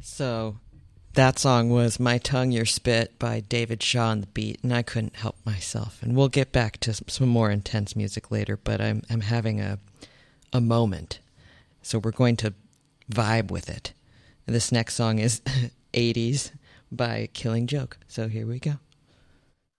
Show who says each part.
Speaker 1: So that song was My Tongue, Your Spit by David Shaw on the beat, and I couldn't help myself. And we'll get back to some more intense music later, but I'm having a moment. So we're going to vibe with it. And this next song is 80s by Killing Joke. So here we go.